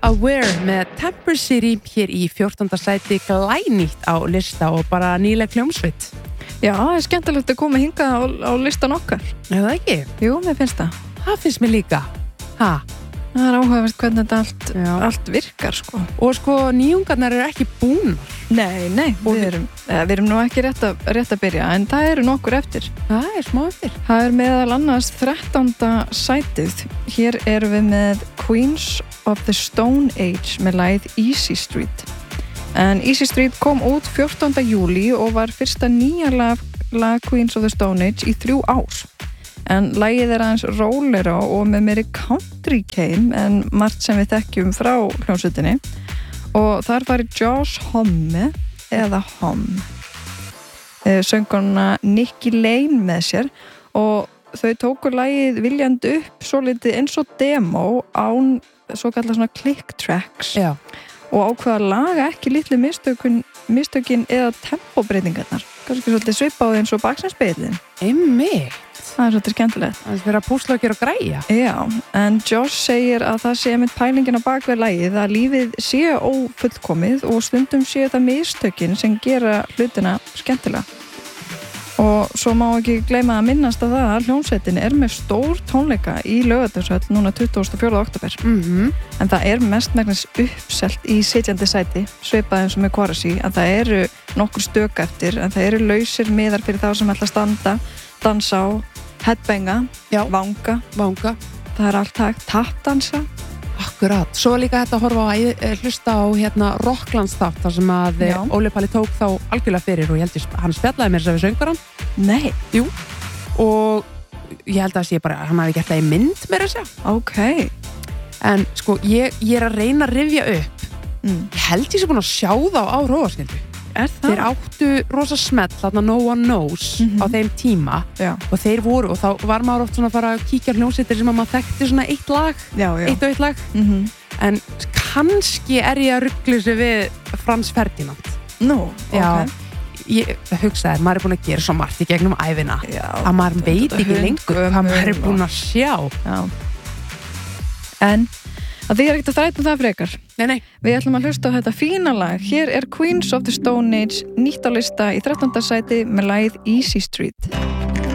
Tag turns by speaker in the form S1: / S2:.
S1: Aware með Temper City hér í 14. sæti, glænýtt á lista og bara nýleg hljómsveit.
S2: Já, það er skemmtilegt að koma hingað á listan okkar.
S1: Er það ekki?
S2: Jú, mér finnst það.
S1: Það finnst mér líka. Ha?
S2: Það er áhugavert hvernig þetta allt virkar, sko.
S1: Og sko, nýjungarnar eru ekki búnar.
S2: Nei, við erum nú ekki rétt að byrja, en það eru nokkur eftir.
S1: Það er smá eftir.
S2: Það er meðal annars 13. sætið. Hér erum við með Queens of the Stone Age með lagið Easy Street. En Easy Street kom út 14. júlí og var fyrsta nýja lag Queens of the Stone Age í 3 ár. En lagið er aðeins rólera og með meiri country keim en margt sem við þekkjum frá hljómsveitinni. Og þar var Josh Homme eða Homme sönguna Nikki Lane með sér og þau tóku lagið viljandi upp svo litið eins og demo án svo kallar svona click tracks.
S1: Já.
S2: Og ákveða að laga ekki litlu mistökin eða tempóbreytingarnar. Kannski svolítið svipað eins og baksenspeilin.
S1: Einmitt.
S2: Það er svolítið skemmtilegt.
S1: Það er verið að púsla og gera græja.
S2: Já, en Josh segir að það sé einmitt pælingin á bakvið lagið að lífið sé ófullkomið og stundum sé það mistökin sem gera hlutina skemmtilega. Og svo má ekki gleyma að minnast að það að hljómsveitin er með stór tónleika í Laugardalshöll núna 24. október. En það er mestmegnis uppselt í sitjandi sæti, svipað eins og með Quarasi, að það eru nokkur stök eftir, en það eru lausir miðar fyrir þá sem ætla að standa, dansa á, headbanga, vanga. Það er allt hægt, tapdansa.
S1: Akkurat. Svo líka þetta að horfa að hlusta á Rocklands þátt þar sem að Óli Palli tók þá algjörlega fyrir og ég held hann spjallaði mér þess að við söngur hann.
S2: Nei.
S1: Jú. Og ég held að sé bara, hann hafi gert það í mynd mér að segja.
S2: Ok.
S1: En sko, ég er að reyna að rifja upp. Ég held ég sé búin að sjá þá á Rófaskildu.
S2: Er það?
S1: Þeir áttu rosa smell, þarna No One Knows á þeim tíma.
S2: Já.
S1: Og þeir voru, og þá var maður oft svona að fara að kíkja hljómsveitir sem að maður þekkti svona eitt lag. Eitt og eitt lag. En kannski er ég að rugla sig við Frans Ferdinand.
S2: Nú,
S1: Já, ég hugsaði, maður er búin að gera svo margt í gegnum ævina.
S2: Já,
S1: að maður veit ekki lengur hvað maður er búin að sjá.
S2: Já. En að því er ekkert að þræta það frekar.
S1: Nei.
S2: Við ætlum að hlusta á þetta fína lag. Hér er Queens of the Stone Age nýtt á lista í 13. sæti með lagið Easy Street.